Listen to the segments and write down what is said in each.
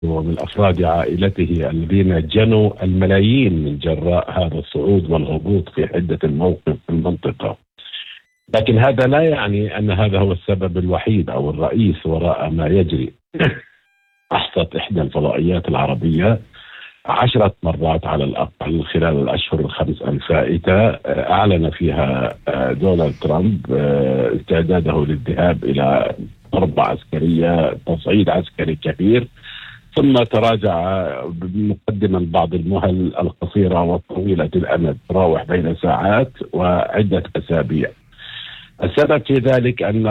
ومن أفراد عائلته الذين جنوا الملايين من جراء هذا الصعود والهبوط في حدة الموقف في المنطقة. لكن هذا لا يعني أن هذا هو السبب الوحيد أو الرئيس وراء ما يجري. أحصت إحدى الفضائيات العربية 10 مرات على الأقل خلال الأشهر الخمس الفائتة أعلن فيها دونالد ترامب استعداده للذهاب إلى حرب عسكرية، تصعيد عسكري كبير، ثم تراجع مقدما بعض المهل القصيرة والطويلة الأمد تراوح بين ساعات وعدة أسابيع. السبب في ذلك أن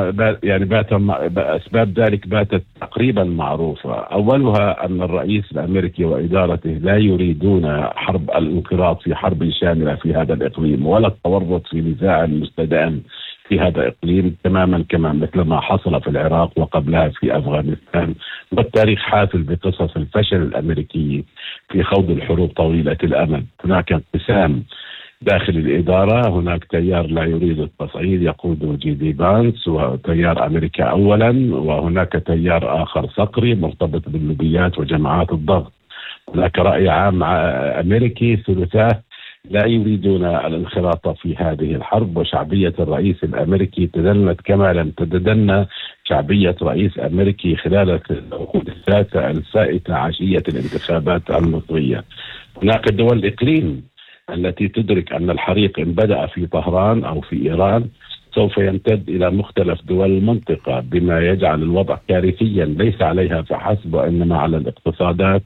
أسباب ذلك باتت تقريبا معروفة. أولها أن الرئيس الأمريكي وإدارته لا يريدون حرب الانقراض في حرب شاملة في هذا الإقليم، ولا التورط في نزاع مستدام في هذا الإقليم تماما كما مثل ما حصل في العراق وقبلها في أفغانستان. والتاريخ حافل بقصص الفشل الأمريكي في خوض الحروب طويلة الأمد. هناك انقسام داخل الإدارة، هناك تيار لا يريد التصعيد يقوده جي دي فانس وتيار أمريكا أولا، وهناك تيار آخر صقري مرتبط باللوبيات وجماعات الضغط. هناك رأي عام أمريكي ثلثاه لا يريدون الانخراط في هذه الحرب، وشعبية الرئيس الأمريكي تدنت كما لم تتدنى شعبية رئيس أمريكي خلال العقود الثلاثة الفائتة عشية الانتخابات المصرية. هناك دول إقليم التي تدرك أن الحريق إن بدأ في طهران أو في إيران سوف يمتد إلى مختلف دول المنطقة، بما يجعل الوضع كارثيا ليس عليها فحسب وإنما على الاقتصادات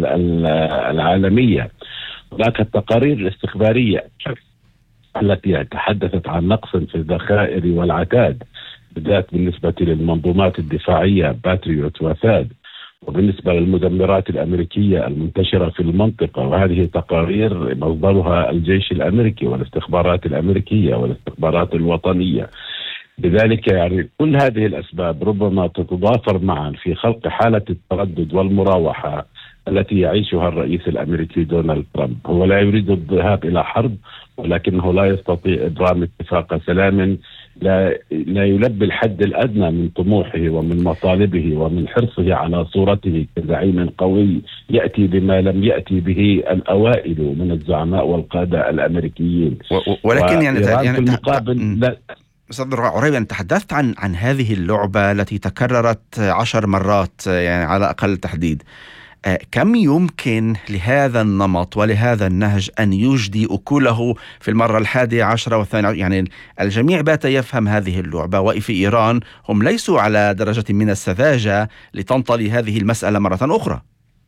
العالمية. هناك التقارير الاستخبارية التي تحدثت عن نقص في الذخائر والعتاد، بالذات بالنسبة للمنظومات الدفاعية باتريوت وثاد، وبالنسبة للمدمرات الأمريكية المنتشرة في المنطقة. وهذه تقارير مصدرها الجيش الأمريكي والاستخبارات الأمريكية والاستخبارات الوطنية. لذلك كل هذه الأسباب ربما تتضافر معا في خلق حالة التردد والمراوحة التي يعيشها الرئيس الأمريكي دونالد ترامب. هو لا يريد الذهاب إلى حرب، ولكنه لا يستطيع إبرام اتفاق سلام لا يلبي الحد الأدنى من طموحه ومن مطالبه ومن حرصه على صورته كزعيم قوي يأتي بما لم يأتي به الأوائل من الزعماء والقادة الأمريكيين. ولكن في المقابل أستاذ عريبي، تحدثت عن هذه اللعبة التي تكررت 10 مرات يعني على أقل تحديد. كم يمكن لهذا النمط ولهذا النهج أن يجدي أكله في المرة 11 والثانية؟ يعني الجميع بات يفهم هذه اللعبة، وفي إيران هم ليسوا على درجة من السذاجة لتنطلي هذه المسألة مرة أخرى.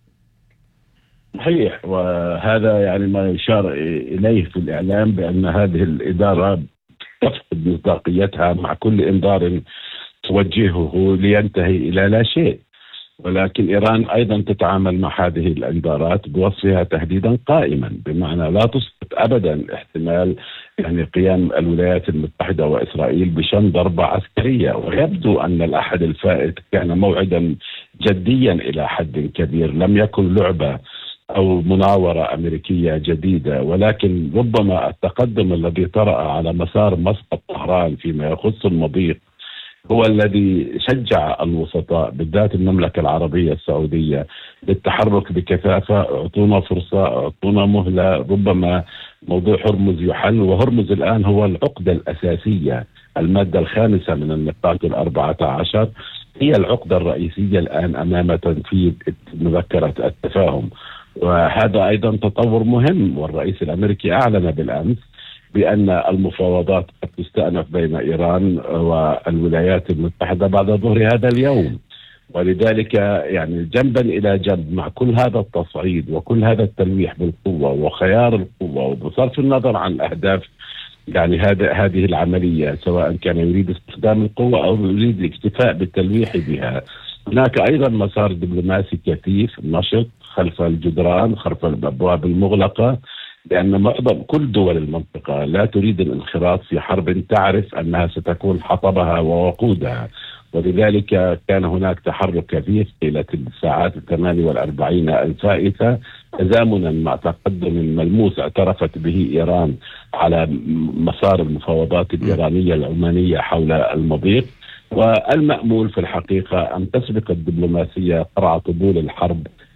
صحيح، وهذا ما يشار إليه في الإعلام بأن هذه الإدارة تفقد مصداقيتها مع كل إنذار توجهه لينتهي إلى لا شيء. ولكن إيران أيضا تتعامل مع هذه الإنذارات بوصفها تهديدا قائما، بمعنى لا تسقط أبدا احتمال قيام الولايات المتحدة وإسرائيل بشن ضربة عسكرية. ويبدو أن الأحد الفائت كان موعدا جديا إلى حد كبير، لم يكن لعبة أو مناورة أمريكية جديدة، ولكن ربما التقدم الذي طرأ على مسار مسقط طهران فيما يخص المضيق هو الذي شجع الوسطاء بالذات المملكة العربية السعودية للتحرك بكثافة. اعطونا فرصة، اعطونا مهلة، ربما موضوع هرمز يحل. وهرمز الآن هو العقدة الأساسية، المادة الخامسة من النقاط 14 هي العقدة الرئيسية الآن أمام تنفيذ مذكرة التفاهم. وهذا أيضا تطور مهم، والرئيس الأمريكي أعلن بالأمس بأن المفاوضات قد تستأنف بين إيران والولايات المتحدة بعد ظهر هذا اليوم. ولذلك جنبا إلى جنب مع كل هذا التصعيد وكل هذا التلويح بالقوة وخيار القوة وبصرف النظر عن أهداف هذه العملية، سواء كان يريد استخدام القوة أو يريد الاكتفاء بالتلويح بها، هناك أيضا مسار دبلوماسي كثيف نشط خلف الجدران، خلف الأبواب المغلقة، لأن معظم كل دول المنطقة لا تريد الانخراط في حرب تعرف أنها ستكون حطبها ووقودها. ولذلك كان هناك تحرك كثيف طيلة الساعات 48 الفائتة، تزامنا مع تقدم ملموس اعترفت به إيران على مسار المفاوضات الإيرانية العمانية حول المضيق. والمأمول في الحقيقة أن تسبق الدبلوماسية قرع طبول الحرب